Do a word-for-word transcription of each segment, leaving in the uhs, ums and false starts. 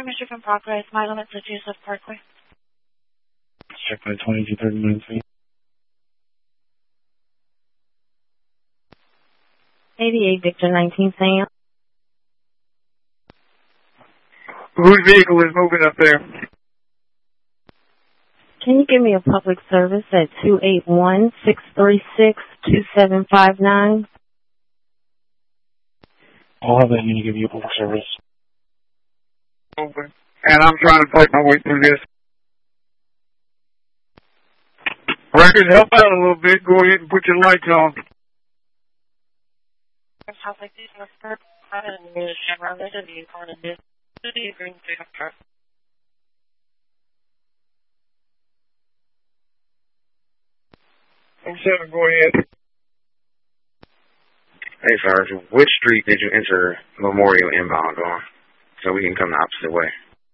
Sir, Mister from Progress, my limit to Joseph Parkway. Check by twenty-two thirty-nine feet. eighty-eight Victor nineteen Sam. Whose vehicle is moving up there? Can you give me a public service at two eight one, six three six, two seven five nine? I'll have that unit give you a public service. Open. And I'm trying to fight my way through this. Records, help out a little bit. Go ahead and put your lights on. Sounds like this is a I didn't need a Chevron. This is the part of this. This is the green pickup truck. oh seven, go ahead. Hey, Sergeant, which street did you enter Memorial inbound on? So we can come the opposite way.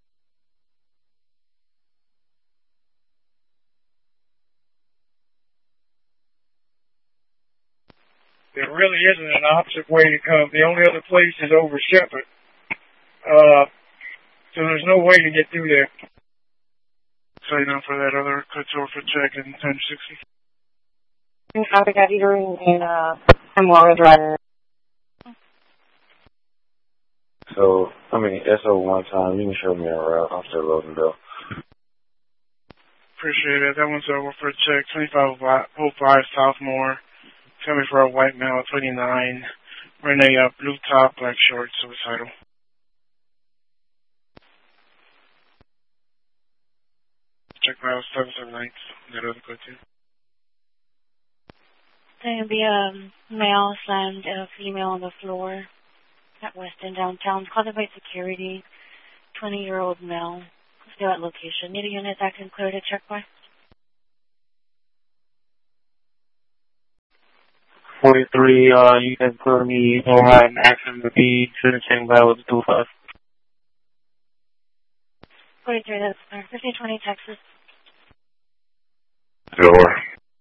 There really isn't an opposite way to come. The only other place is over Shepherd. Uh, so there's no way to get through there. So you know, for that other cutover check in ten sixty. I got either in uh, Memorial Drive. So, I mean, S O one time, you can show me a route. I'm still loading though. Appreciate it. That one's over for a check. twenty-five oh five Southmore. Coming for a white male, twenty-nine. Wearing a uh, blue top, black shorts, suicidal. Check file seven seven nine. That other code too. There's going to be a male slammed and a female on the floor at Weston downtown. Cultivate security. twenty-year-old male. Still at location. Need a unit that can clear the checkpoint. forty-three, uh, you can clear me alright and action to be finishing by with two five. forty-three, that's uh, fifteen twenty Texas. Door.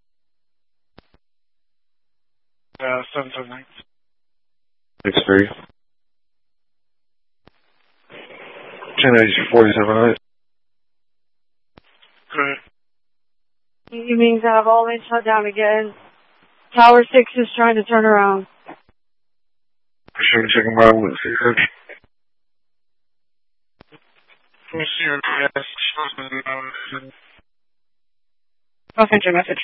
Uh, seven seven nine. six three. ten eighty forty-seven. Good. You means that I've all been shut down again. Tower six is trying to turn around. Sure, checking my with six thirty. I'll send you a message.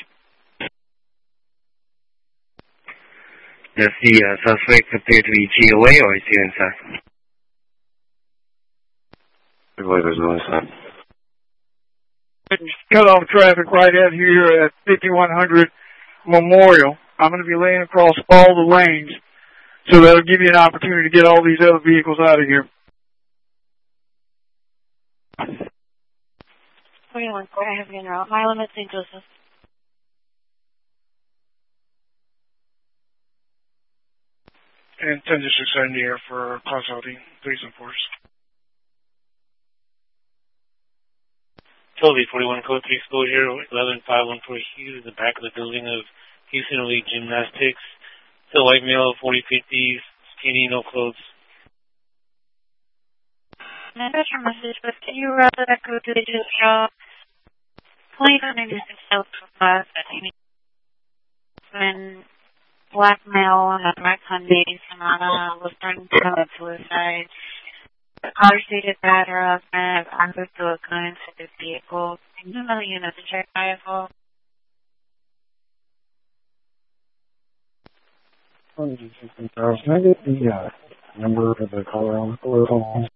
Does the uh, suspect appear to be G O A or is he inside? I believe there's no inside. Cut off traffic right out here at fifty-one hundred Memorial. I'm going to be laying across all the lanes, so that'll give you an opportunity to get all these other vehicles out of here. twenty-one, I have you in route. My limit, Saint Joseph. And ten to six seventy here for causality, threes and fours. Toby, forty-one code three exposure, eleven five one four Hughes, the back of the building of Houston Elite Gymnastics. Still white male, forty fifty, skinny, no clothes. I got your message, but can you route that code to the agent's shop? Please don't introduce yourself to class. When black male on a black Hyundai Sonata was starting to commit suicide. The car stated that her husband had access to a gun to the vehicle. Can you know the unit to check by as well? Can I get the uh, number of the caller on the phone?